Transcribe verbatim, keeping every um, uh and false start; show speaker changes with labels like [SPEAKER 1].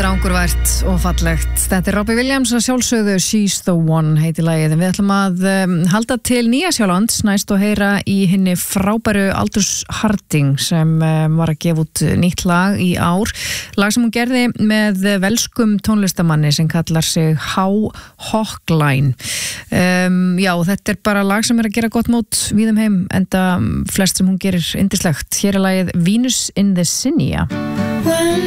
[SPEAKER 1] Angurvært og fallegt. Þetta er Robbie Williams að sjálfsögðu She's the One heiti lagið. Við ætlum að um, halda til Nýja-Sjálands næst og heyra í hinni frábæru Aldous Harding sem um, var að gefa út nýtt lag í ár. Lag sem hún gerði með velskum tónlistamanni sem kallar sig How Hawkline. Um, já, þetta er bara lag sem er að gera gott mót víðum heim enda flest sem hún gerir yndislegt. Hér er lagið Venus in the Cinia.